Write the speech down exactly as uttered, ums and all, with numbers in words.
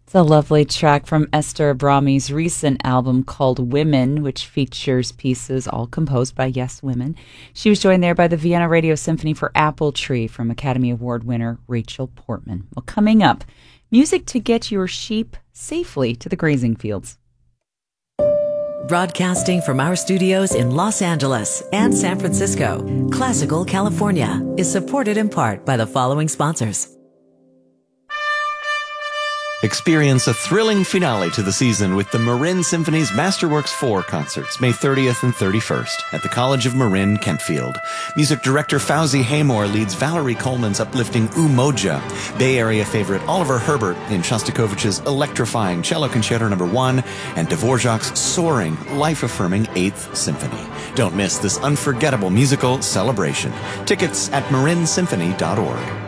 It's a lovely track from Esther Abrami's recent album called Women, which features pieces all composed by Yes Women. She was joined there by the Vienna Radio Symphony for Apple Tree from Academy Award winner Rachel Portman. Well, coming up, music to get your sheep safely to the grazing fields. Broadcasting from our studios in Los Angeles and San Francisco, Classical California is supported in part by the following sponsors. Experience a thrilling finale to the season with the Marin Symphony's Masterworks four concerts, May thirtieth and thirty-first, at the College of Marin, Kentfield. Music director Fauzi Haymore leads Valerie Coleman's uplifting Umoja, Bay Area favorite Oliver Herbert in Shostakovich's electrifying Cello Concerto Number one, and Dvorak's soaring, life-affirming Eighth Symphony. Don't miss this unforgettable musical celebration. Tickets at marin symphony dot org.